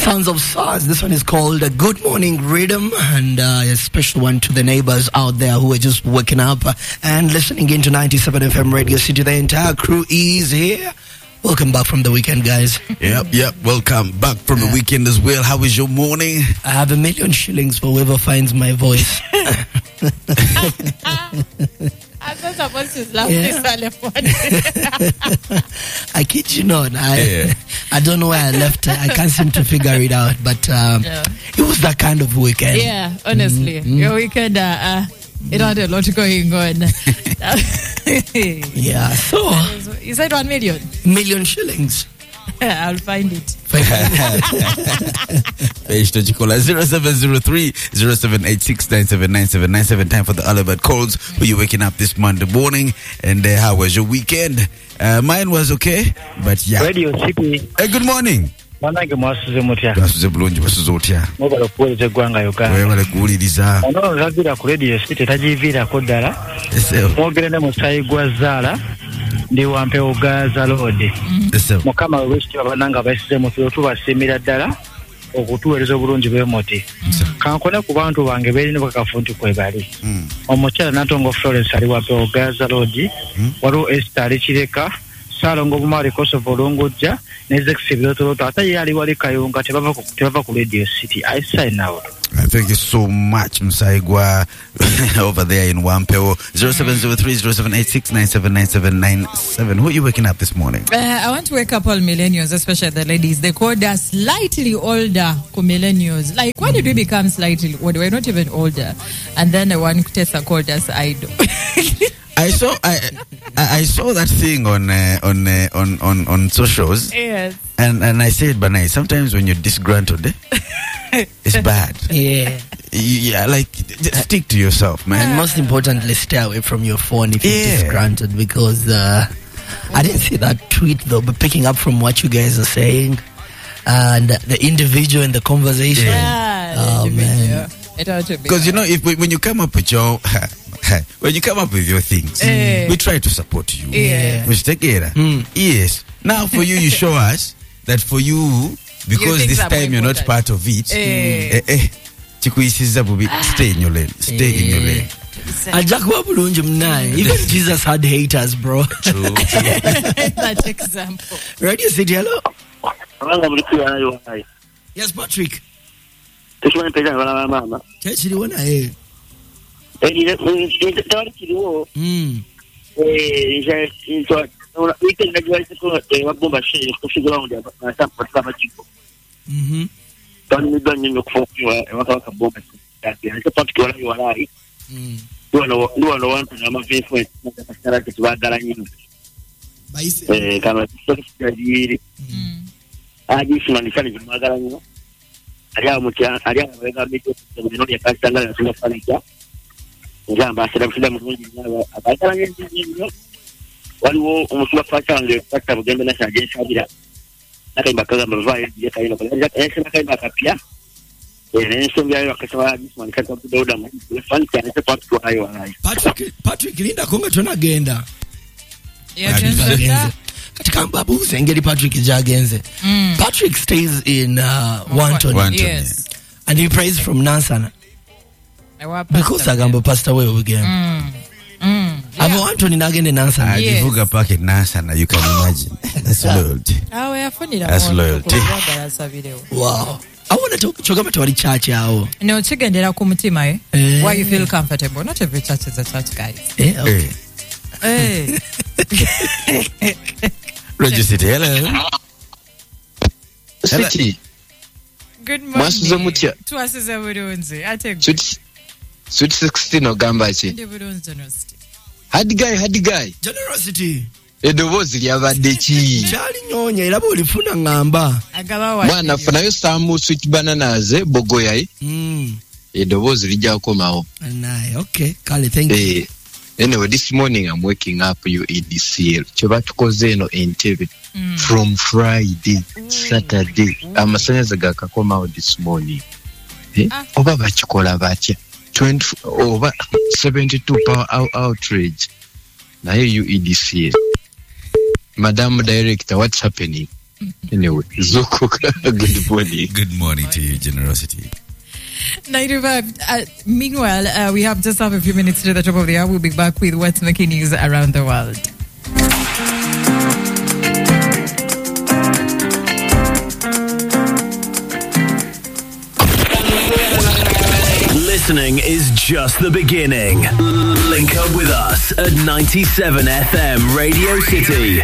Sons of Stars. This one is called Good Morning Rhythm, and a special one to the neighbors out there who are just waking up and listening into 97 FM Radio City. The entire crew is here. Welcome back from the weekend, guys. Yep. Welcome back from the weekend as well. How was your morning? I have 1 million shillings for whoever finds my voice. I'm not supposed to laugh this telephone. I kid you not. I don't know where I left it. I can't seem to figure it out. But it was that kind of weekend. Yeah, honestly. Your weekend, it had a lot going on. Yeah. So you said 1 million? 1 million shillings. I'll find it. 0703-0786-9797. Time for the Oliver calls. Were you waking up this Monday morning? And how was your weekend? Mine was okay, but yeah. Radio City. Good morning. Manage mwasuze mutya. Twasuze bulungi basuze otya. Mobala kuweze gwanga Uganda. Webale kuwuliriza. Ono ragira ku Radio City tajiviirako ddala. Mwogere ne musayi gwa Zaala ndi Wampewo Gaza Road. Mukama w'ekitiibwa bannanga basize mu tulo tubasiimira ddala okutuweereza obulungi bw'emoti. Kankone ku bantu bange beerina bakafu nti kwebali. Omukyala Natongo Florence ali Wampewo Gaza Road. Waliwo Esther ali Kireka. Salongo Bumari Kosovo Longojja Nezex Biloto ate yali wali Kayunga tebava ku Radio City. I sign out. Thank you so much, Msaigwa, over there in Wampewo. 0703-0786-979797. Who are you waking up this morning? I want to wake up all millennials, especially the ladies. They called us slightly older millennials. Like, when did we become slightly older? We're not even older. And then the one Tessa called us idol. I saw that thing on socials. Yes. And I said, Banai, sometimes when you're disgruntled, it's bad. Yeah, like stick to yourself, man. And most importantly, stay away from your phone if you're disgruntled, because I didn't see that tweet though, but picking up from what you guys are saying and the individual in the conversation. Oh man. Because when you come up with your things, we try to support you. Yes. Now for you show us that for you, because this time you're not part of it, stay in your lane. Stay in your lane. Even Jesus had haters, bro. True. That example. Radio City, hello. Yes, Patrick. waliwo omusuba fatange pata bugenda na shaje shabira nakaiba kaga mavaye je kaino kwa yesema kaiba kapia ensonga yayo akasaba disman kata kudoda mu fanti ane part to ayo anayo Patrick linda konga tunagenda katika mbabuze ngeli Patrick jagenze. Patrick stays in Wanton. Yes. And he prays from Nansana. Because agamba pastor we again. I've Wanton in again in Nansana. Yes. Divuga pake Nansana, you can imagine. That's loyalty. That's loyalty. Wow. I want to talk about the church now. No, chigendera ku mutima why you feel comfortable. Not every church is a church, guys. Hey. Roger City, hello. City. Good morning. Tuwasize bulunzi. Ate Sweet 16 ogamba ki? Ndi bulunzi nosti. Hard guy. Generosity. Edobozi lyabadde ki? Chali nyonya era bolifuna ngamba. Agabawa. Mwana funayo samu sweet bananas bogoya. Edobozi lijja komawo. Naye, okay. Kale, thank you. Anyway, this morning I'm waking up UEDCL. Chebatukoze eno Entebbe from Friday, Saturday. Amasanyaza gakakoma this morning. Oba bakikola batya? 72 power outrage. Naye UEDCL. Madam Director, what's happening? Anyway, Zuko, good morning. Good morning to you, Generosity. 95. Meanwhile, we have just a few minutes to the top of the hour. We'll be back with what's making news around the world. Listening is just the beginning. Link up with us at 97 FM Radio City.